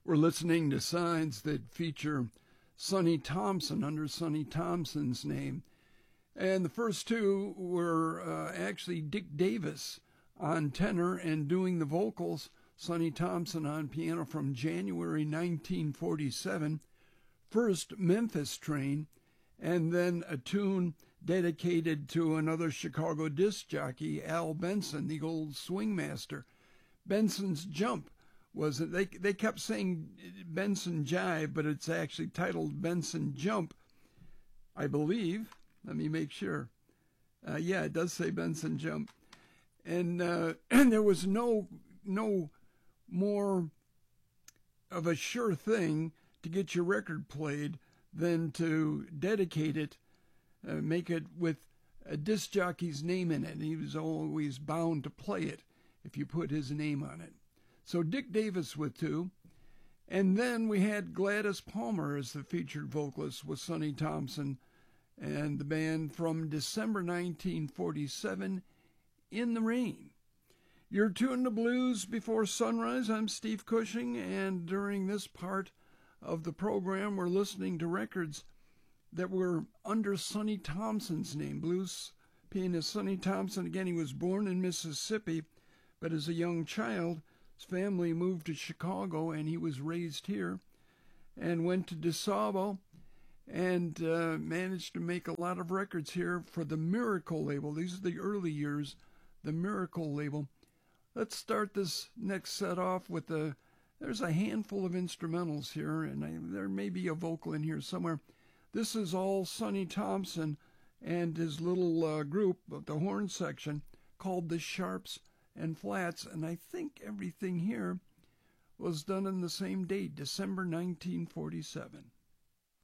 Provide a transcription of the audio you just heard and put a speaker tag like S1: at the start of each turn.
S1: We're listening to signs that feature Sonny Thompson under Sonny Thompson's name. And the first two were actually Dick Davis on tenor and doing the vocals, Sonny Thompson on piano from January 1947. First, Memphis Train, and then a tune dedicated to another Chicago disc jockey, Al Benson, the old swing master. Benson's Jump was they kept saying Benson Jive, but it's actually titled Benson Jump, I believe. Let me make sure. Yeah, it does say Benson Jump. And there was no more of a sure thing to get your record played than to dedicate it, make it with a disc jockey's name in it. And he was always bound to play it if you put his name on it. So Dick Davis with two. And then we had Gladys Palmer as the featured vocalist with Sonny Thompson and the band from December 1947, In the Rain. You're tuned to Blues Before Sunrise. I'm Steve Cushing, and during this part of the program, we're listening to records that were under Sonny Thompson's name. Blues pianist Sonny Thompson, again, he was born in Mississippi, but as a young child, his family moved to Chicago, and he was raised here and went to DeSavo and managed to make a lot of records here for the Miracle label. These are the early years, the Miracle label. Let's start this next set off with there's a handful of instrumentals here, and there may be a vocal in here somewhere. This is all Sonny Thompson and his little group, the horn section, called the Sharps and Flats, and I think everything here was done on the same date, December 1947.